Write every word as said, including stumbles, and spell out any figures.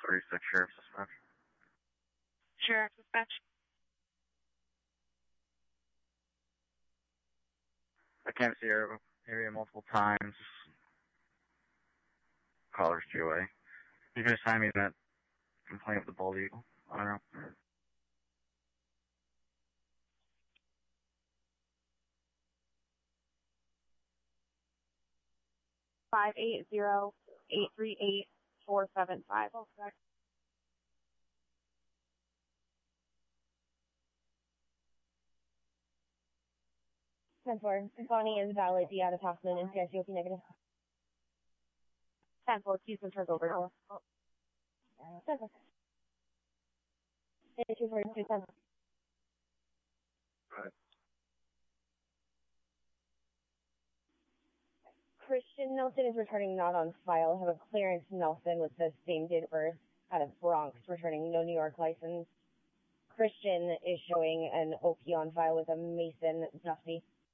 thirty-six, Sheriff Dispatch. Sheriff Dispatch. I can't see your area multiple times. Callers G O A. You can just hand me that complaint with the bald eagle. I don't know. Five eight zero eight three eight four seven five. ten four. Bonnie is valid. The out of Hoffman and C I C O P negative. ten four. Houston turns over. ten four. two four two ten. Right. Christian Nelson is returning not on file. Have a Clarence Nelson with the same date of birth out of Bronx, returning no New York license. Christian is showing an O P on file with a Mason Dusty.